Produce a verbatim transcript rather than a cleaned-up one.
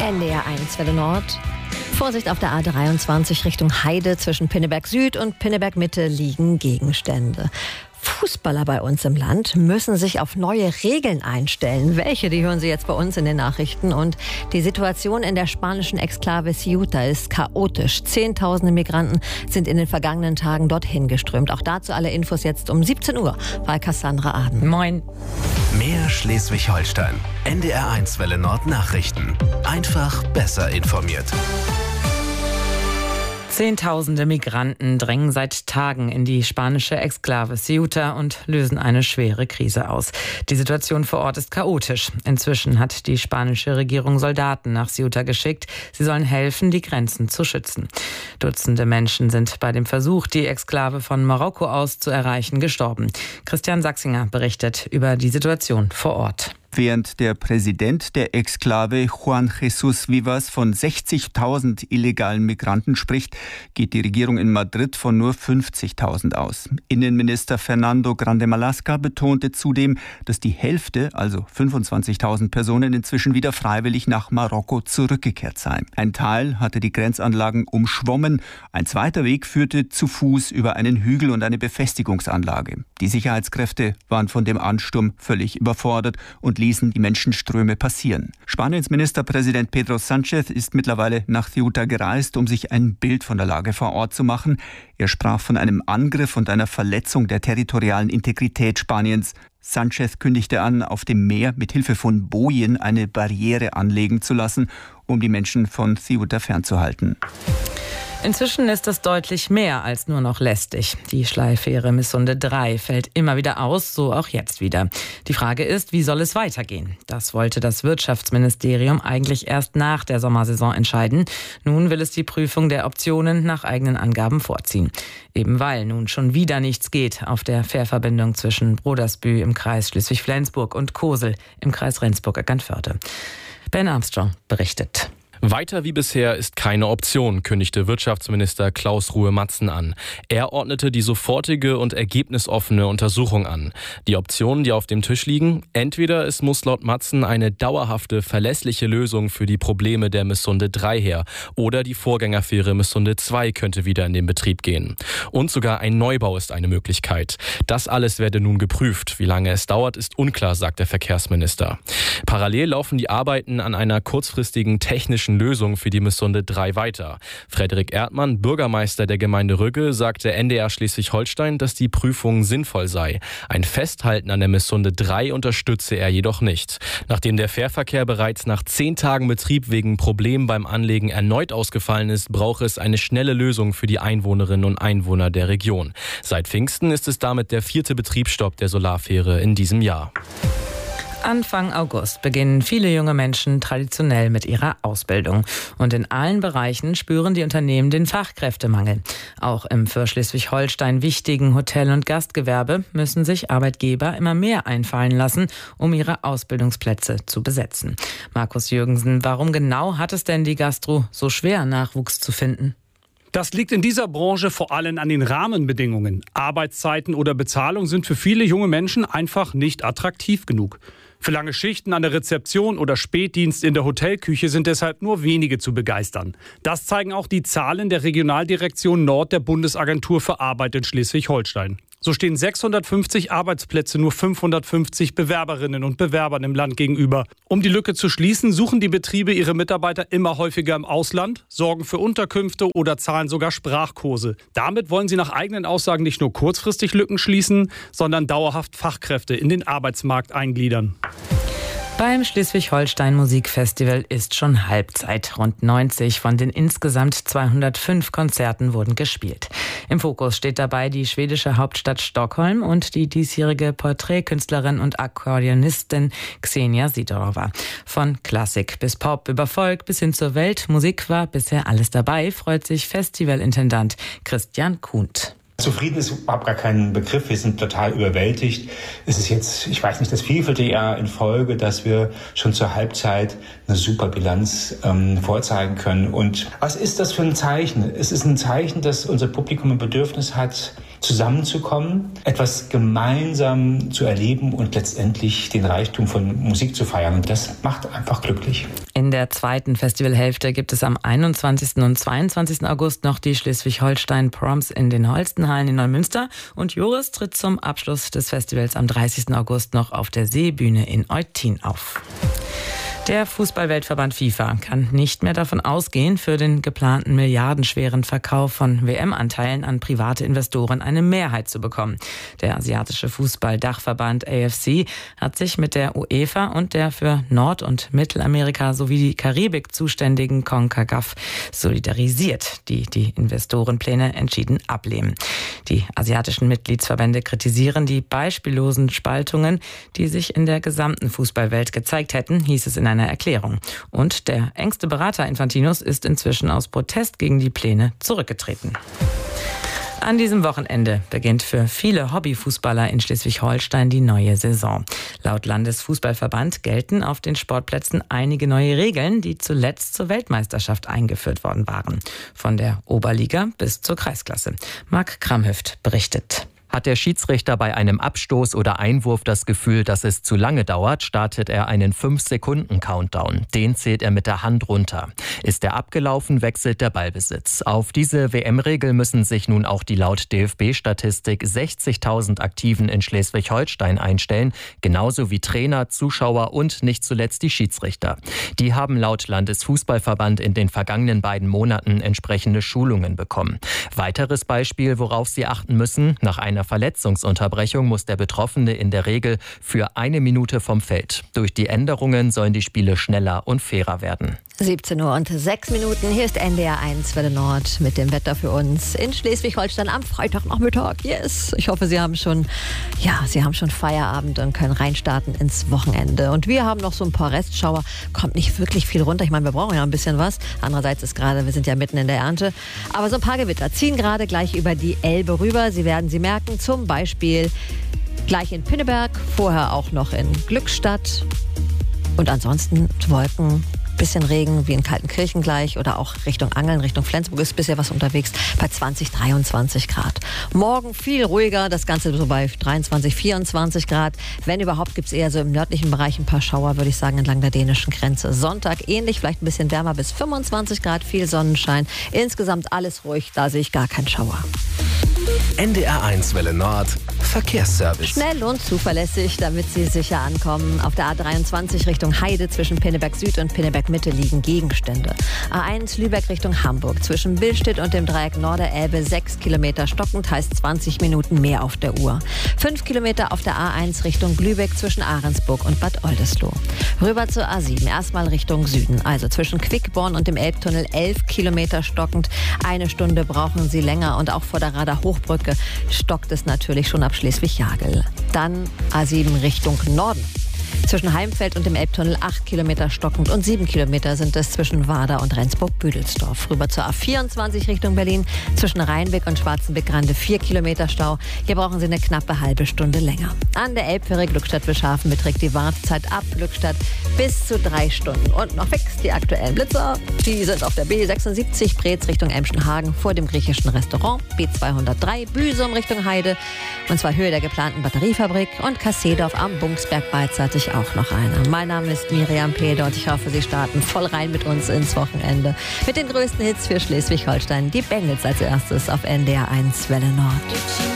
N D R eins Welle Nord. Vorsicht auf der A dreiundzwanzig Richtung Heide. Zwischen Pinneberg Süd und Pinneberg Mitte liegen Gegenstände. Fußballer bei uns im Land müssen sich auf neue Regeln einstellen. Welche, die hören Sie jetzt bei uns in den Nachrichten. Und die Situation in der spanischen Exklave Ceuta ist chaotisch. Zehntausende Migranten sind in den vergangenen Tagen dorthin geströmt. Auch dazu alle Infos jetzt um siebzehn Uhr bei Cassandra Aden. Moin. Mehr Schleswig-Holstein. N D R eins Welle Nord Nachrichten. Einfach besser informiert. Zehntausende Migranten drängen seit Tagen in die spanische Exklave Ceuta und lösen eine schwere Krise aus. Die Situation vor Ort ist chaotisch. Inzwischen hat die spanische Regierung Soldaten nach Ceuta geschickt. Sie sollen helfen, die Grenzen zu schützen. Dutzende Menschen sind bei dem Versuch, die Exklave von Marokko aus zu erreichen, gestorben. Christian Sachsinger berichtet über die Situation vor Ort. Während der Präsident der Exklave Juan Jesús Vivas von sechzigtausend illegalen Migranten spricht, geht die Regierung in Madrid von nur fünfzigtausend aus. Innenminister Fernando Grande Marlaska betonte zudem, dass die Hälfte, also fünfundzwanzigtausend Personen, inzwischen wieder freiwillig nach Marokko zurückgekehrt seien. Ein Teil hatte die Grenzanlagen umschwommen, ein zweiter Weg führte zu Fuß über einen Hügel und eine Befestigungsanlage. Die Sicherheitskräfte waren von dem Ansturm völlig überfordert und ließen die Menschenströme passieren. Spaniens Ministerpräsident Pedro Sánchez ist mittlerweile nach Ceuta gereist, um sich ein Bild von der Lage vor Ort zu machen. Er sprach von einem Angriff und einer Verletzung der territorialen Integrität Spaniens. Sánchez kündigte an, auf dem Meer mit Hilfe von Bojen eine Barriere anlegen zu lassen, um die Menschen von Ceuta fernzuhalten. Inzwischen ist das deutlich mehr als nur noch lästig. Die Schleifähre Missunde drei fällt immer wieder aus, so auch jetzt wieder. Die Frage ist, wie soll es weitergehen? Das wollte das Wirtschaftsministerium eigentlich erst nach der Sommersaison entscheiden. Nun will es die Prüfung der Optionen nach eigenen Angaben vorziehen. Eben weil nun schon wieder nichts geht auf der Fährverbindung zwischen Brodersbü im Kreis Schleswig-Flensburg und Kosel im Kreis Rendsburg-Eckernförde. Ben Armstrong berichtet. Weiter wie bisher ist keine Option, kündigte Wirtschaftsminister Klaus Ruhe-Matzen an. Er ordnete die sofortige und ergebnisoffene Untersuchung an. Die Optionen, die auf dem Tisch liegen: Entweder es muss laut Matzen eine dauerhafte, verlässliche Lösung für die Probleme der Missunde drei her, oder die Vorgängerfähre Missunde zwei könnte wieder in den Betrieb gehen. Und sogar ein Neubau ist eine Möglichkeit. Das alles werde nun geprüft. Wie lange es dauert, ist unklar, sagt der Verkehrsminister. Parallel laufen die Arbeiten an einer kurzfristigen technischen Lösung für die Missunde drei weiter. Frederik Erdmann, Bürgermeister der Gemeinde Rügge, sagte N D R Schleswig-Holstein, dass die Prüfung sinnvoll sei. Ein Festhalten an der Missunde drei unterstütze er jedoch nicht. Nachdem der Fährverkehr bereits nach zehn Tagen Betrieb wegen Problemen beim Anlegen erneut ausgefallen ist, brauche es eine schnelle Lösung für die Einwohnerinnen und Einwohner der Region. Seit Pfingsten ist es damit der vierte Betriebsstopp der Solarfähre in diesem Jahr. Anfang August beginnen viele junge Menschen traditionell mit ihrer Ausbildung. Und in allen Bereichen spüren die Unternehmen den Fachkräftemangel. Auch im für Schleswig-Holstein wichtigen Hotel- und Gastgewerbe müssen sich Arbeitgeber immer mehr einfallen lassen, um ihre Ausbildungsplätze zu besetzen. Markus Jürgensen, warum genau hat es denn die Gastro so schwer, Nachwuchs zu finden? Das liegt in dieser Branche vor allem an den Rahmenbedingungen. Arbeitszeiten oder Bezahlung sind für viele junge Menschen einfach nicht attraktiv genug. Für lange Schichten an der Rezeption oder Spätdienst in der Hotelküche sind deshalb nur wenige zu begeistern. Das zeigen auch die Zahlen der Regionaldirektion Nord der Bundesagentur für Arbeit in Schleswig-Holstein. So stehen sechshundertfünfzig Arbeitsplätze nur fünfhundertfünfzig Bewerberinnen und Bewerbern im Land gegenüber. Um die Lücke zu schließen, suchen die Betriebe ihre Mitarbeiter immer häufiger im Ausland, sorgen für Unterkünfte oder zahlen sogar Sprachkurse. Damit wollen sie nach eigenen Aussagen nicht nur kurzfristig Lücken schließen, sondern dauerhaft Fachkräfte in den Arbeitsmarkt eingliedern. Beim Schleswig-Holstein Musikfestival ist schon Halbzeit. Rund neunzig von den insgesamt zweihundertfünf Konzerten wurden gespielt. Im Fokus steht dabei die schwedische Hauptstadt Stockholm und die diesjährige Porträtkünstlerin und Akkordeonistin Xenia Sidorova. Von Klassik bis Pop über Folk bis hin zur Weltmusik war bisher alles dabei, freut sich Festivalintendant Christian Kuhnt. Zufrieden ist überhaupt gar kein Begriff. Wir sind total überwältigt. Es ist jetzt, ich weiß nicht, das vierte Jahr in Folge, dass wir schon zur Halbzeit eine super Bilanz ähm, vorzeigen können. Und was ist das für ein Zeichen? Es ist ein Zeichen, dass unser Publikum ein Bedürfnis hat, zusammenzukommen, etwas gemeinsam zu erleben und letztendlich den Reichtum von Musik zu feiern. Und das macht einfach glücklich. In der zweiten Festivalhälfte gibt es am einundzwanzigsten und zweiundzwanzigsten August noch die Schleswig-Holstein-Proms in den Holstenhallen in Neumünster. Und Joris tritt zum Abschluss des Festivals am dreißigsten August noch auf der Seebühne in Eutin auf. Der Fußballweltverband FIFA kann nicht mehr davon ausgehen, für den geplanten milliardenschweren Verkauf von W M-Anteilen an private Investoren eine Mehrheit zu bekommen. Der asiatische Fußballdachverband A F C hat sich mit der UEFA und der für Nord- und Mittelamerika sowie die Karibik zuständigen CONCACAF solidarisiert, die die Investorenpläne entschieden ablehnen. Die asiatischen Mitgliedsverbände kritisieren die beispiellosen Spaltungen, die sich in der gesamten Fußballwelt gezeigt hätten, hieß es in einer Erklärung. Und der engste Berater Infantinos ist inzwischen aus Protest gegen die Pläne zurückgetreten. An diesem Wochenende beginnt für viele Hobbyfußballer in Schleswig-Holstein die neue Saison. Laut Landesfußballverband gelten auf den Sportplätzen einige neue Regeln, die zuletzt zur Weltmeisterschaft eingeführt worden waren. Von der Oberliga bis zur Kreisklasse. Marc Kramhüft berichtet. Hat der Schiedsrichter bei einem Abstoß oder Einwurf das Gefühl, dass es zu lange dauert, startet er einen fünf Sekunden Countdown. Den zählt er mit der Hand runter. Ist er abgelaufen, wechselt der Ballbesitz. Auf diese W M-Regel müssen sich nun auch die laut D F B-Statistik sechzigtausend Aktiven in Schleswig-Holstein einstellen, genauso wie Trainer, Zuschauer und nicht zuletzt die Schiedsrichter. Die haben laut Landesfußballverband in den vergangenen beiden Monaten entsprechende Schulungen bekommen. Weiteres Beispiel, worauf sie achten müssen: Nach einer Verletzungsunterbrechung muss der Betroffene in der Regel für eine Minute vom Feld. Durch die Änderungen sollen die Spiele schneller und fairer werden. siebzehn Uhr und sechs Minuten. Hier ist N D R eins Welle Nord mit dem Wetter für uns in Schleswig-Holstein am Freitagnachmittag. Yes! Ich hoffe, Sie haben schon, ja, Sie haben schon Feierabend und können reinstarten ins Wochenende. Und wir haben noch so ein paar Restschauer. Kommt nicht wirklich viel runter. Ich meine, wir brauchen ja ein bisschen was. Andererseits ist gerade, wir sind ja mitten in der Ernte. Aber so ein paar Gewitter ziehen gerade gleich über die Elbe rüber. Sie werden sie merken, zum Beispiel gleich in Pinneberg, vorher auch noch in Glückstadt. Und ansonsten Wolken. Bisschen Regen wie in Kaltenkirchen gleich oder auch Richtung Angeln, Richtung Flensburg ist bisher was unterwegs bei zwanzig, dreiundzwanzig Grad. Morgen viel ruhiger, das Ganze so bei dreiundzwanzig, vierundzwanzig Grad. Wenn überhaupt, gibt es eher so im nördlichen Bereich ein paar Schauer, würde ich sagen, entlang der dänischen Grenze. Sonntag ähnlich, vielleicht ein bisschen wärmer bis fünfundzwanzig Grad, viel Sonnenschein. Insgesamt alles ruhig, da sehe ich gar keinen Schauer. N D R eins Welle Nord Verkehrsservice. Schnell und zuverlässig, damit Sie sicher ankommen. Auf der A dreiundzwanzig Richtung Heide zwischen Pinneberg Süd und Pinneberg Mitte liegen Gegenstände. A eins Lübeck Richtung Hamburg zwischen Billstedt und dem Dreieck Norderelbe sechs Kilometer stockend, heißt zwanzig Minuten mehr auf der Uhr. fünf Kilometer auf der A eins Richtung Lübeck zwischen Ahrensburg und Bad Oldesloe. Rüber zur A sieben, erstmal Richtung Süden, also zwischen Quickborn und dem Elbtunnel elf Kilometer stockend. Eine Stunde brauchen Sie länger und auch vor der Radar Hochbrücke stockt es natürlich schon ab Schleswig-Jagel. Dann A sieben Richtung Norden. Zwischen Heimfeld und dem Elbtunnel acht Kilometer stockend und sieben Kilometer sind es zwischen Wader und Rendsburg-Büdelsdorf. Rüber zur A vierundzwanzig Richtung Berlin, zwischen Rheinbeck und Schwarzenbeck-Grande vier Kilometer Stau. Hier brauchen Sie eine knappe halbe Stunde länger. An der Elbfähre Glückstadt-Wischhafen beträgt die Wartezeit ab Glückstadt bis zu drei Stunden. Und noch fix die aktuellen Blitzer. Die sind auf der B sechsundsiebzig Preetz Richtung Emschenhagen vor dem griechischen Restaurant, B zweihundertdrei Büsum Richtung Heide, und zwar Höhe der geplanten Batteriefabrik, und Kasseedorf am Bungsberg beidseitig auch noch einer. Mein Name ist Miriam Pede und ich hoffe, Sie starten voll rein mit uns ins Wochenende. Mit den größten Hits für Schleswig-Holstein, die Bengals als erstes auf N D R eins Welle Nord.